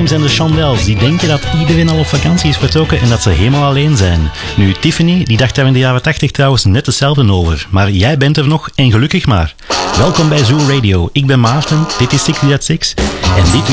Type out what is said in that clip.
James en de Shondells, die denken dat iedereen al op vakantie is vertrokken en dat ze helemaal alleen zijn. Nu, Tiffany, die dacht daar in de jaren 80 trouwens net hetzelfde over. Maar jij bent er nog en gelukkig maar. Welkom bij Zoo Radio. Ik ben Maarten, dit is 636 en dit